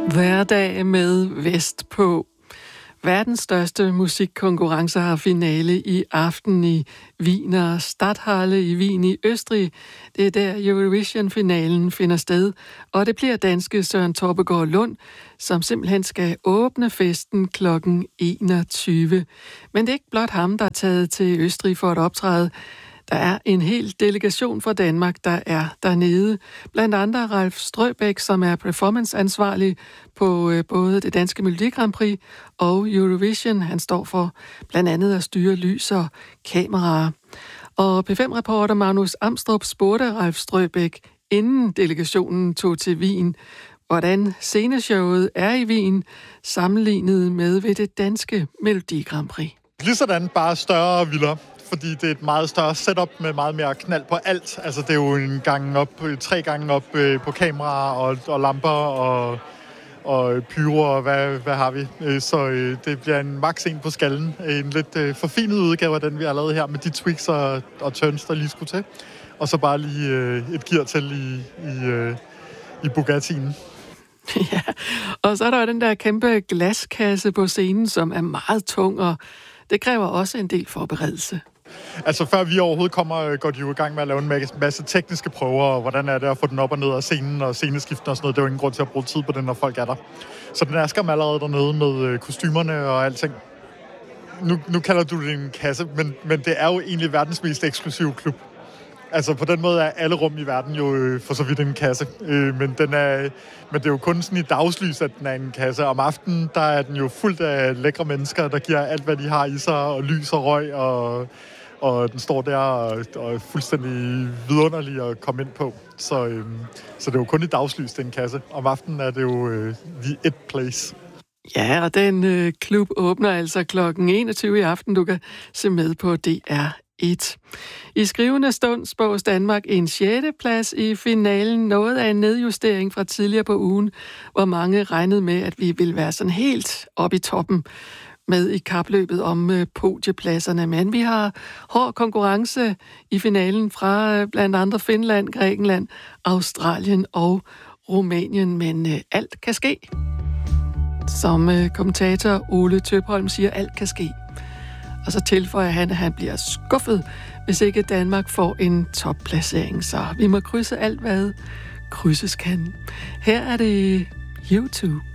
Hverdag med vest på. Verdens største musikkonkurrence har finale i aften i Wiener Stadthalle i Wien i Østrig. Det er der Eurovision-finalen finder sted, og det bliver danske Søren Torpegaard Lund, som simpelthen skal åbne festen kl. 21. Men det er ikke blot ham, der er taget til Østrig for at optræde. Der er en hel delegation fra Danmark, der er dernede. Blandt andre Ralf Strøbæk, som er performanceansvarlig på både det danske Melodi Grand Prix og Eurovision. Han står for blandt andet at styre lys og kameraer. Og P5-reporter Magnus Amstrup spurgte Ralf Strøbæk, inden delegationen tog til Wien, hvordan sceneshowet er i Wien, sammenlignet med ved det danske Melodi Grand Prix. Ligesådan bare større og vildere. Fordi det er et meget større setup med meget mere knald på alt. Altså det er jo tre gange op på kameraer og lamper og pyro og hvad har vi. Så det bliver en max en på skallen. En lidt forfinet udgave af den, vi har lavet her med de tweaks og turns, der lige skulle til. Og så bare lige et gear til i Bugattien. Ja, og så er der den der kæmpe glaskasse på scenen, som er meget tung, og det kræver også en del forberedelse. Altså før vi overhovedet kommer, går de jo i gang med at lave en masse tekniske prøver, og hvordan er det at få den op og ned af scenen og sceneskiften og sådan noget. Det er jo ingen grund til at bruge tid på det, når folk er der. Så den er skam allerede dernede med kostymerne og alting. Nu kalder du det en kasse, men det er jo egentlig verdens mest eksklusive klub. Altså på den måde er alle rum i verden jo for så vidt en kasse. Men det er jo kun sådan i dagslys, at den er en kasse. Om aftenen, der er den jo fuldt af lækre mennesker, der giver alt, hvad de har i sig, og lys og røg, og den står der og er fuldstændig vidunderlig at komme ind på. Så det er jo kun i dagslys, den kasse. Om aftenen er det jo the it place. Ja, og den klub åbner altså kl. 21 i aften. Du kan se med på DR1. I skrivende stund spås Danmark en 6. plads i finalen. Noget af en nedjustering fra tidligere på ugen, hvor mange regnede med, at vi ville være sådan helt oppe i toppen med i kapløbet om podiepladserne. Men vi har hård konkurrence i finalen fra blandt andre Finland, Grækenland, Australien og Rumænien. Men alt kan ske. Som kommentator Ole Tøbholm siger, alt kan ske. Og så tilføjer han, at han bliver skuffet, hvis ikke Danmark får en topplacering. Så vi må krydse alt, hvad krydses kan. Her er det YouTube.